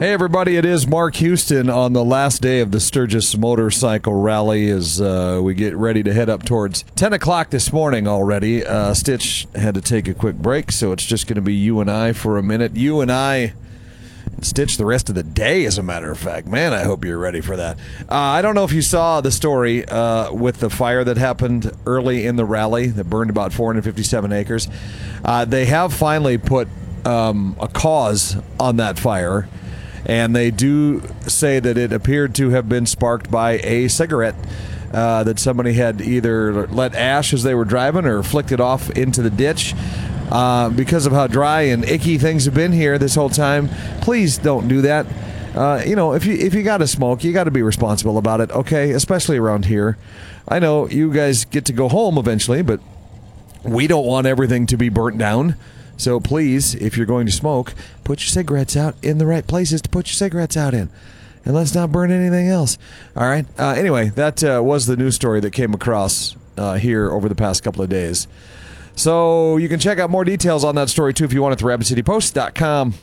Hey everybody, it is Mark Houston on the last day of the Sturgis Motorcycle Rally as we get ready to head up towards 10 o'clock this morning already. Stitch had to take a quick break, so it's just going to be you and I for a minute. You and I, Stitch, the rest of the day, as a matter of fact. Man, I hope you're ready for that. I don't know if you saw the story with the fire that happened early in the rally that burned about 457 acres. They have finally put a cause on that fire. And they do say that it appeared to have been sparked by a cigarette that somebody had either let ash as they were driving or flicked it off into the ditch. Because of how dry and icky things have been here this whole time, please don't do that. If you got to smoke, you got to be responsible about it, okay? Especially around here. I know you guys get to go home eventually, but we don't want everything to be burnt down. So please, if you're going to smoke, put your cigarettes out in the right places to put your cigarettes out in. And let's not burn anything else. All right? Anyway, that was the news story that came across here over the past couple of days. So you can check out more details on that story, too, if you want at the RapidCityPost.com.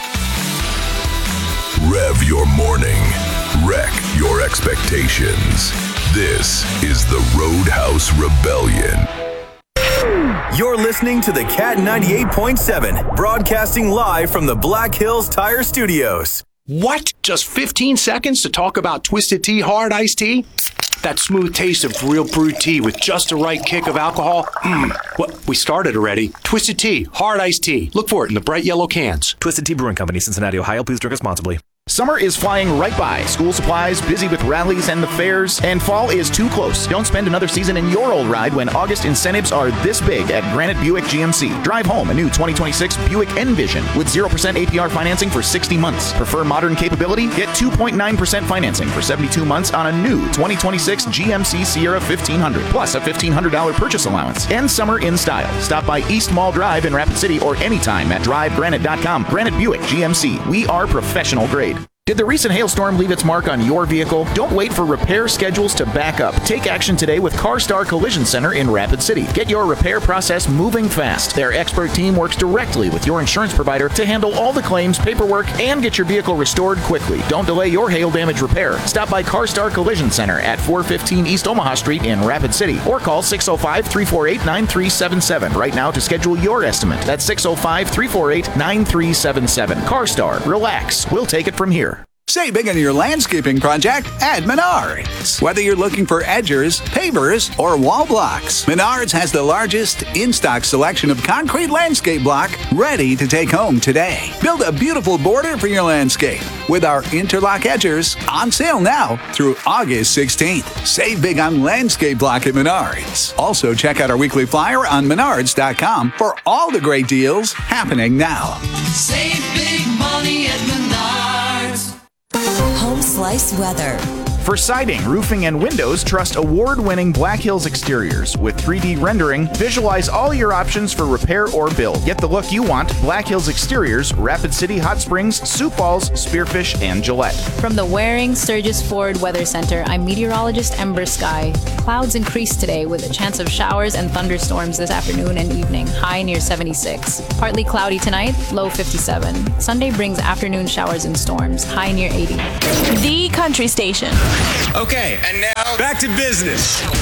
Rev your morning. Wreck your expectations. This is the Roadhouse Rebellion. You're listening to the Cat 98.7, broadcasting live from the Black Hills Tire Studios. What? Just 15 seconds to talk about Twisted Tea Hard Iced Tea? That smooth taste of real brewed tea with just the right kick of alcohol? What? We started already. Twisted Tea Hard Iced Tea. Look for it in the bright yellow cans. Twisted Tea Brewing Company, Cincinnati, Ohio. Please drink responsibly. Summer is flying right by. School supplies, busy with rallies and the fairs, and fall is too close. Don't spend another season in your old ride when August incentives are this big at Granite Buick GMC. Drive home a new 2026 Buick Envision with 0% APR financing for 60 months. Prefer modern capability? Get 2.9% financing for 72 months on a new 2026 GMC Sierra 1500, plus a $1,500 purchase allowance. End summer in style. Stop by East Mall Drive in Rapid City or anytime at drivegranite.com. Granite Buick GMC. We are professional grade. Did the recent hailstorm leave its mark on your vehicle? Don't wait for repair schedules to back up. Take action today with CarStar Collision Center in Rapid City. Get your repair process moving fast. Their expert team works directly with your insurance provider to handle all the claims, paperwork, and get your vehicle restored quickly. Don't delay your hail damage repair. Stop by CarStar Collision Center at 415 East Omaha Street in Rapid City or call 605-348-9377 right now to schedule your estimate. That's 605-348-9377. CarStar. Relax. We'll take it from here. Save big on your landscaping project at Menards. Whether you're looking for edgers, pavers, or wall blocks, Menards has the largest in-stock selection of concrete landscape block ready to take home today. Build a beautiful border for your landscape with our interlock edgers on sale now through August 16th. Save big on landscape block at Menards. Also, check out our weekly flyer on Menards.com for all the great deals happening now. Save big money at Menards. Home Slice Weather. For siding, roofing, and windows, trust award-winning Black Hills Exteriors. With 3D rendering, visualize all your options for repair or build. Get the look you want. Black Hills Exteriors, Rapid City, Hot Springs, Sioux Falls, Spearfish, and Gillette. From the Waring Sturgis Ford Weather Center, I'm meteorologist Ember Sky. Clouds increase today with a chance of showers and thunderstorms this afternoon and evening, high near 76. Partly cloudy tonight, low 57. Sunday brings afternoon showers and storms, high near 80. The Country Station. Okay, and now back to business.